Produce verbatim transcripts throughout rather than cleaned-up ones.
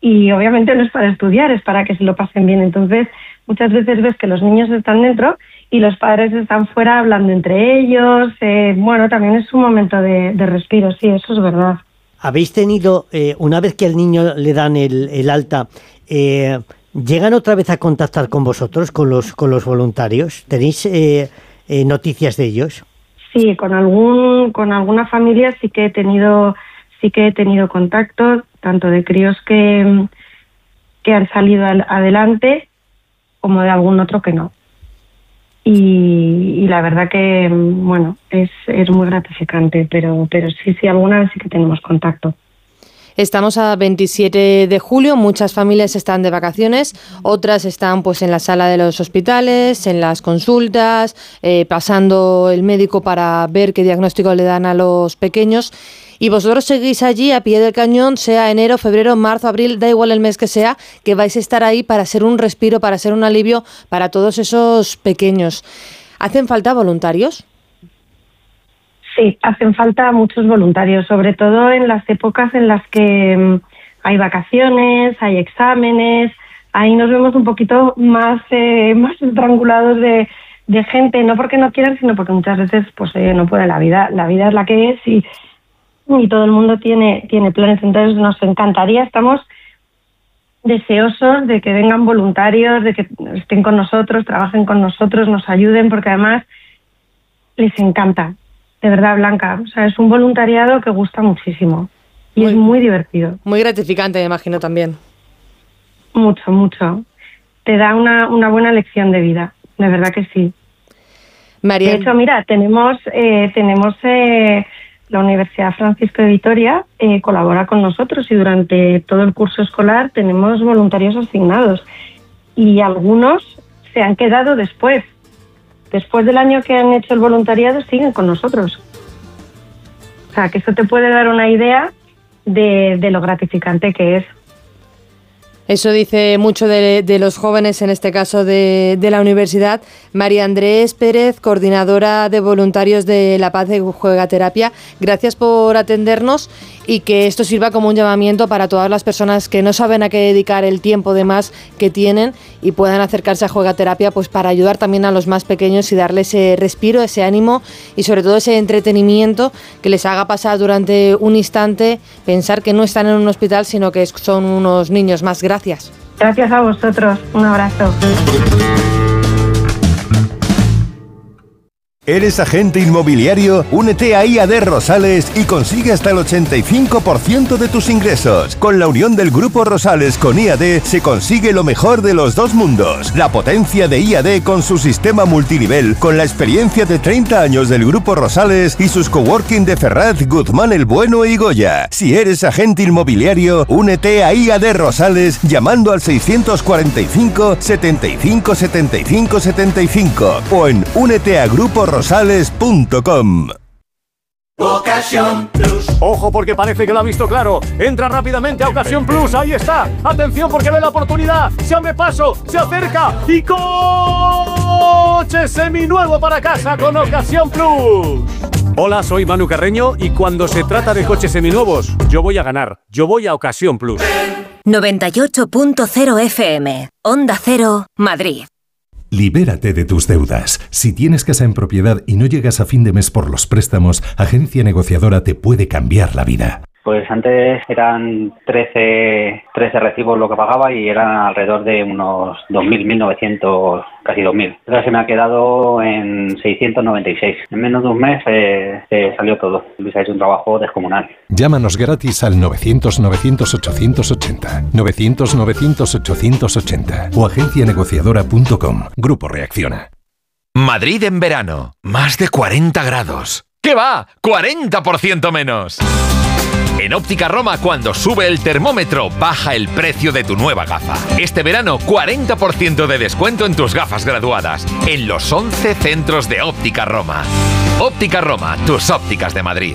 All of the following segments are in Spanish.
y obviamente no es para estudiar, es para que se lo pasen bien. Entonces, muchas veces ves que los niños están dentro y los padres están fuera hablando entre ellos. Eh, bueno, también es un momento de, de respiro, sí, eso es verdad. ¿Habéis tenido, eh, una vez que al niño le dan el, el alta, eh, llegan otra vez a contactar con vosotros, con los, con los voluntarios? ¿Tenéis eh, eh, noticias de ellos? Sí, con algún, con alguna familia sí que he tenido, sí que he tenido contacto, tanto de críos que, que han salido al, adelante, como de algún otro que no. Y, y la verdad que, bueno, es, es muy gratificante, pero, pero sí, sí, alguna vez sí que tenemos contacto. Estamos a veintisiete de julio, muchas familias están de vacaciones, otras están pues en la sala de los hospitales, en las consultas, eh, pasando el médico para ver qué diagnóstico le dan a los pequeños. Y vosotros seguís allí a pie del cañón, sea enero, febrero, marzo, abril, da igual el mes que sea, que vais a estar ahí para ser un respiro, para ser un alivio para todos esos pequeños. ¿Hacen falta voluntarios? Sí, hacen falta muchos voluntarios, sobre todo en las épocas en las que hay vacaciones, hay exámenes, ahí nos vemos un poquito más, eh, más estrangulados de, de gente, no porque no quieran, sino porque muchas veces pues eh, no puede la vida, la vida es la que es y y todo el mundo tiene, tiene planes, entonces nos encantaría, estamos deseosos de que vengan voluntarios, de que estén con nosotros, trabajen con nosotros, nos ayuden, porque además les encanta, de verdad, Blanca, o sea, es un voluntariado que gusta muchísimo y muy, es muy divertido. Muy gratificante, me imagino, también. Mucho, mucho. Te da una, una buena lección de vida, de verdad que sí. María... De hecho, mira, tenemos, eh, tenemos eh, la Universidad Francisco de Vitoria eh, colabora con nosotros y durante todo el curso escolar tenemos voluntarios asignados y algunos se han quedado después. Después del año que han hecho el voluntariado siguen con nosotros. O sea, que eso te puede dar una idea de, de lo gratificante que es. Eso dice mucho de, de los jóvenes, en este caso de, de la universidad. María Andrés Pérez, coordinadora de voluntarios de La Paz de Juegaterapia, gracias por atendernos y que esto sirva como un llamamiento para todas las personas que no saben a qué dedicar el tiempo de más que tienen y puedan acercarse a Juegaterapia pues para ayudar también a los más pequeños y darles ese respiro, ese ánimo y sobre todo ese entretenimiento que les haga pasar durante un instante, pensar que no están en un hospital sino que son unos niños más. Gracias. Gracias a vosotros. Un abrazo. ¿Eres agente inmobiliario? Únete a I A D Rosales y consigue hasta el ochenta y cinco por ciento de tus ingresos. Con la unión del Grupo Rosales con I A D se consigue lo mejor de los dos mundos. La potencia de I A D con su sistema multinivel, con la experiencia de treinta años del Grupo Rosales y sus coworking de Ferraz, Guzmán el Bueno y Goya. Si eres agente inmobiliario, únete a I A D Rosales llamando al seiscientos cuarenta y cinco, setenta y cinco, setenta y cinco, setenta y cinco o en únete a Grupo Rosales. Rosales punto com. Ocasión Plus. Ojo porque parece que lo ha visto claro. Entra rápidamente a Ocasión Plus. Ahí está. Atención porque ve la oportunidad. Se abre paso, se acerca y coche seminuevo para casa con Ocasión Plus. Hola, soy Manu Carreño y cuando se trata de coches seminuevos, yo voy a ganar. Yo voy a Ocasión Plus. noventa y ocho punto cero F M. Onda Cero, Madrid. Libérate de tus deudas. Si tienes casa en propiedad y no llegas a fin de mes por los préstamos, Agencia Negociadora te puede cambiar la vida. Pues antes eran trece, trece recibos lo que pagaba y eran alrededor de unos dos mil, mil novecientos, casi dos mil. Ahora se me ha quedado en seiscientos noventa y seis. En menos de un mes eh, eh, salió todo. Luis ha hecho un trabajo descomunal. Llámanos gratis al novecientos, novecientos, ochocientos ochenta, novecientos, novecientos, ochocientos ochenta o agencia negociadora punto com. Grupo Reacciona. Madrid en verano. Más de cuarenta grados. ¿Qué va? ¡cuarenta por ciento menos! En Óptica Roma, cuando sube el termómetro, baja el precio de tu nueva gafa. Este verano, cuarenta por ciento de descuento en tus gafas graduadas, en los once centros de Óptica Roma. Óptica Roma, tus ópticas de Madrid.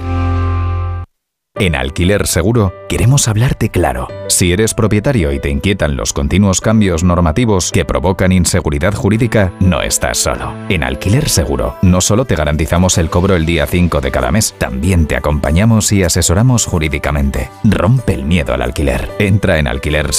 En Alquiler Seguro queremos hablarte claro. Si eres propietario y te inquietan los continuos cambios normativos que provocan inseguridad jurídica, no estás solo. En Alquiler Seguro no solo te garantizamos el cobro el día cinco de cada mes, también te acompañamos y asesoramos jurídicamente. Rompe el miedo al alquiler. Entra en alquiler